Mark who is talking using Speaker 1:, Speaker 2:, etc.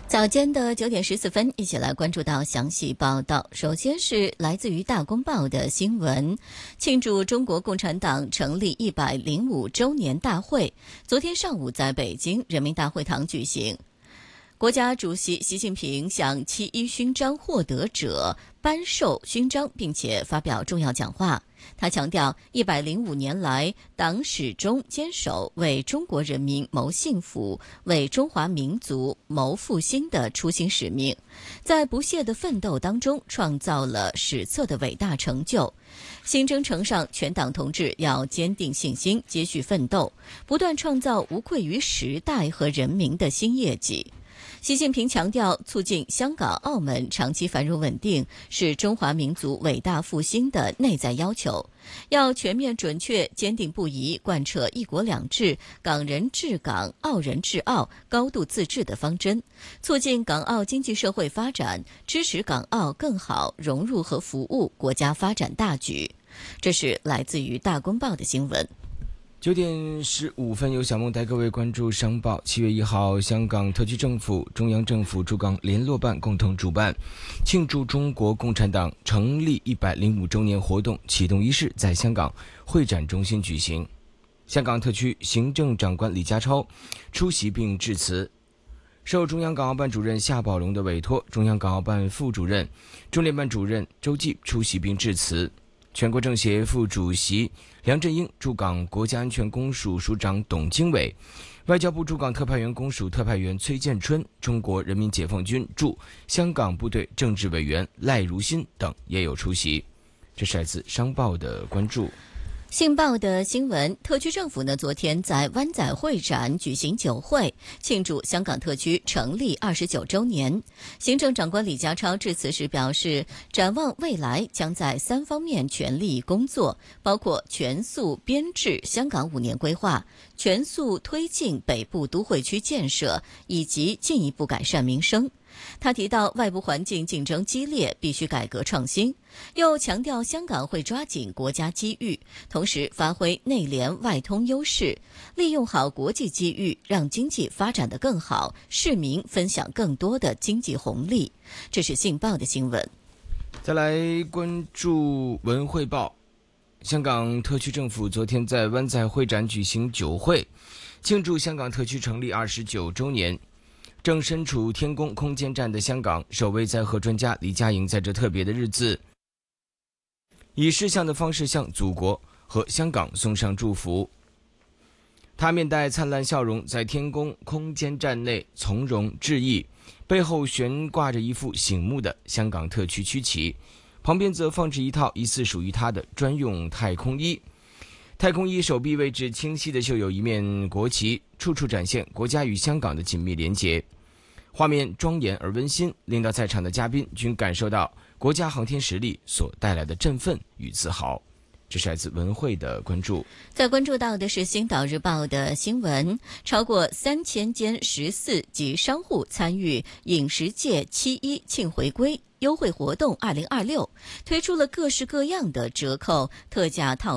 Speaker 1: 早间的9点14分，一起来关注到详细报道。首先是来自于大公报的新闻，庆祝中国共产党成立105周年大会，昨天上午在北京人民大会堂举行。国家主席习近平向7·1勋章获得者颁授勋章，并且发表重要讲话。他强调，105年来，党始终坚守为中国人民谋幸福、为中华民族谋复兴的初心使命，在不懈的奋斗当中创造了史册的伟大成就。新征程上，全党同志要坚定信心，继续奋斗，不断创造无愧于时代和人民的新业绩。习近平强调，促进香港、澳门长期繁荣稳定是中华民族伟大复兴的内在要求，要全面、准确、坚定不移贯彻一国两制、港人治港、澳人治澳、高度自治的方针，促进港澳经济社会发展，支持港澳更好融入和服务国家发展大局。这是来自于大公报的新闻。
Speaker 2: 9点15分，由小梦带各位关注商报。7月1号，香港特区政府、中央政府驻港联络办共同主办庆祝中国共产党成立105周年活动启动仪式在香港会展中心举行。香港特区行政长官李家超出席并致辞。受中央港澳办主任夏宝龙的委托，中央港澳办副主任、中联办主任周济出席并致辞。全国政协副主席梁振英、驻港国家安全公署署长董经纬、外交部驻港特派员公署特派员崔建春、中国人民解放军驻香港部队政治委员赖如新等也有出席。这是来自商报的关注。
Speaker 1: 信报的新闻，特区政府昨天在湾仔会展举行酒会，庆祝香港特区成立29周年。行政长官李家超致辞时表示，展望未来将在3方面全力工作，包括全速编制香港5年规划，全速推进北部都会区建设，以及进一步改善民生。他提到，外部环境竞争激烈，必须改革创新，又强调香港会抓紧国家机遇，同时发挥内联外通优势，利用好国际机遇，让经济发展得更好，市民分享更多的经济红利。这是信报的新闻。
Speaker 2: 再来关注文汇报。香港特区政府昨天在湾仔会展举行酒会，庆祝香港特区成立29周年。正身处天宫空间站的香港，首位在河专家李嘉莹在这特别的日子，以视像的方式向祖国和香港送上祝福。他面带灿烂笑容，在天宫空间站内从容致意，背后悬挂着一副醒目的香港特区区旗，旁边则放置一套疑似属于他的专用太空衣。太空衣手臂位置清晰地绣有一面国旗，处处展现国家与香港的紧密连结。画面庄严而温馨，令到在场的嘉宾均感受到国家航天实力所带来的振奋与自豪。这是来自文汇的关注。
Speaker 1: 在关注到的是《星岛日报》的新闻，超过3000间14级商户参与饮食界7·1庆回归优惠活动2026，推出了各式各样的折扣特价套